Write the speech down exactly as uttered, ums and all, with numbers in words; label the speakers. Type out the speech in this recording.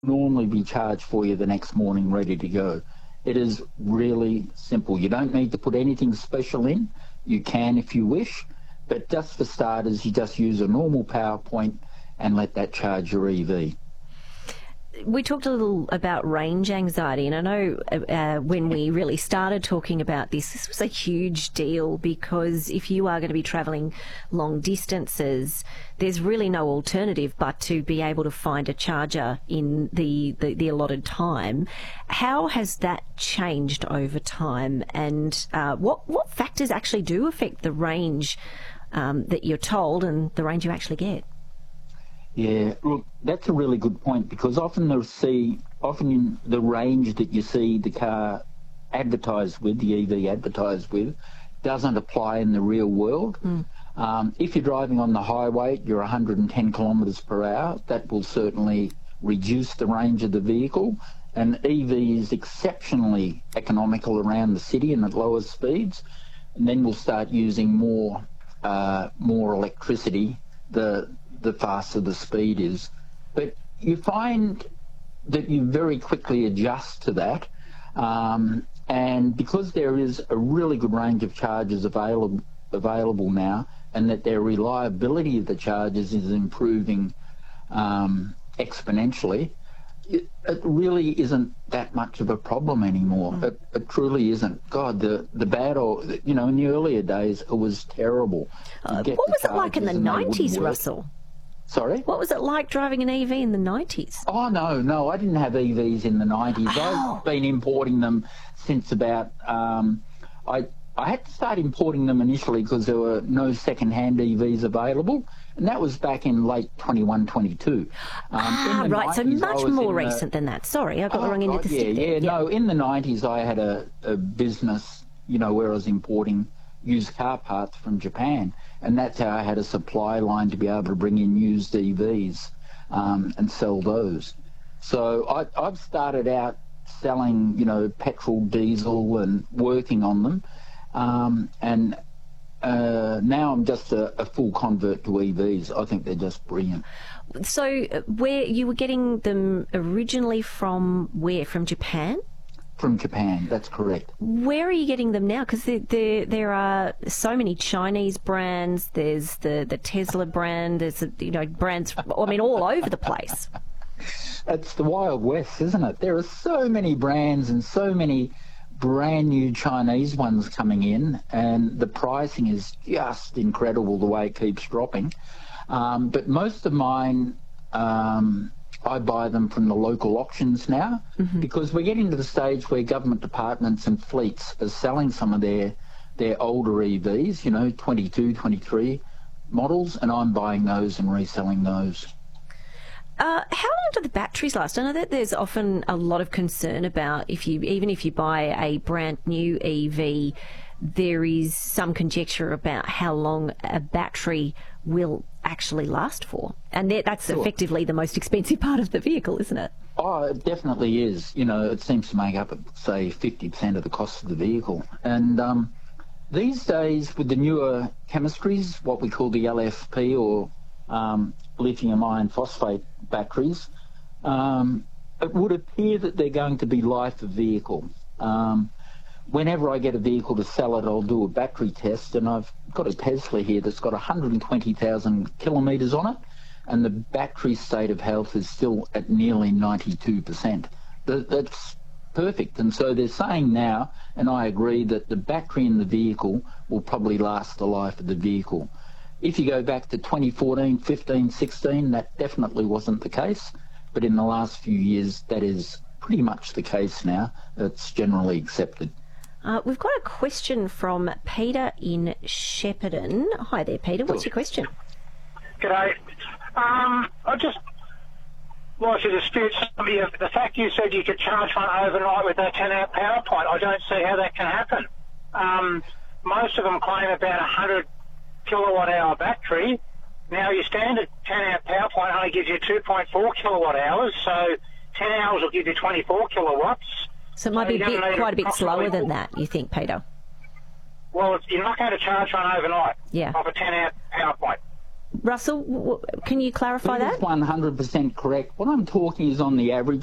Speaker 1: normally be charged for you the next morning ready to go. It is really simple. You don't need to put anything special in. You can if you wish, but just for starters, you just use a normal power point and let that charge your E V.
Speaker 2: We talked a little about range anxiety, and I know uh, when we really started talking about this, this was a huge deal, because if you are going to be travelling long distances, there's really no alternative but to be able to find a charger in the, the, the allotted time. How has that changed over time, and uh, what, what factors actually do affect the range um, that you're told and the range you actually get?
Speaker 1: Yeah, look, that's a really good point, because often they'll see, often in the range that you see the car advertised with, the E V advertised with, doesn't apply in the real world. Mm. Um, if you're driving on the highway, you're one hundred ten kilometres per hour, that will certainly reduce the range of the vehicle. And E V is exceptionally economical around the city and at lower speeds. And then we'll start using more, uh, more electricity, the the faster the speed is. But you find that you very quickly adjust to that, um, and because there is a really good range of chargers available available now, and that their reliability of the chargers is improving um, exponentially, it, it really isn't that much of a problem anymore. Mm. It, it truly isn't. God, the the bad old, you know, in the earlier days, it was terrible.
Speaker 2: Uh, what was it like in the nineties, Russell?
Speaker 1: Sorry?
Speaker 2: What was it like driving an E V in the nineties?
Speaker 1: Oh, no, no, I didn't have E Vs in the nineties.
Speaker 2: Oh.
Speaker 1: I've been importing them since about... Um, I, I had to start importing them initially because there were no second-hand E Vs available, and that was back in late twenty-one, twenty-two. Um,
Speaker 2: ah, right, so much more recent
Speaker 1: the,
Speaker 2: than that. Sorry, I got
Speaker 1: oh,
Speaker 2: the wrong end of the
Speaker 1: yeah,
Speaker 2: stick there.
Speaker 1: Yeah,
Speaker 2: yep.
Speaker 1: no, in the nineties I had a, a business, you know, where I was importing used car parts from Japan, and that's how I had a supply line to be able to bring in used E Vs um, and sell those. So I, I've started out selling, you know, petrol, diesel, and working on them, um, and uh, now I'm just a, a full convert to E Vs. I think they're just brilliant.
Speaker 2: So where you were getting them originally from, where, from Japan?
Speaker 1: From Japan, that's correct.
Speaker 2: Where are you getting them now? Because there, there, there are so many Chinese brands. There's the, the Tesla brand. There's, you know, brands, I mean, all over the place.
Speaker 1: It's the Wild West, isn't it? There are so many brands and so many brand new Chinese ones coming in, and the pricing is just incredible the way it keeps dropping. Um, but most of mine... Um, I buy them from the local auctions now, mm-hmm. because we're getting to the stage where government departments and fleets are selling some of their their older E Vs, you know, twenty-two, twenty-three models, and I'm buying those and reselling those.
Speaker 2: Uh, how long do the batteries last? I know that there's often a lot of concern about if you, even if you buy a brand new E V, there is some conjecture about how long a battery will actually last for. And that's sure. effectively the most expensive part of the vehicle, isn't it?
Speaker 1: Oh, it definitely is. You know, it seems to make up, say, fifty percent of the cost of the vehicle. And um, these days, with the newer chemistries, what we call the L F P, or um, lithium iron phosphate batteries, um, it would appear that they're going to be life of vehicle. Um, whenever I get a vehicle to sell it, I'll do a battery test, and I've got a Tesla here that's got one hundred twenty thousand kilometres on it, and the battery state of health is still at nearly ninety-two percent. That's perfect. And so they're saying now, and I agree, that the battery in the vehicle will probably last the life of the vehicle. If you go back to twenty fourteen, fifteen, sixteen, that definitely wasn't the case, but in the last few years that is pretty much the case now. It's generally accepted.
Speaker 2: Uh, we've got a question from Peter in Shepparton. Hi there, Peter. What's your question?
Speaker 3: G'day. Um, I just like to dispute some of you. The fact you said you could charge one overnight with a ten amp power point, I don't see how that can happen. Um, most of them claim about a one hundred kilowatt hour battery. Now your standard ten amp power point only gives you two point four kilowatt hours, so ten hours will give you twenty-four kilowatts.
Speaker 2: So it might
Speaker 3: so
Speaker 2: be a bit, quite a bit slower than that, you think, Peter?
Speaker 3: Well, you're not going to charge one overnight
Speaker 2: yeah.
Speaker 3: off a ten amp power point.
Speaker 2: Russell, w- w- can you clarify that?
Speaker 1: That's one hundred percent correct. What I'm talking is on the average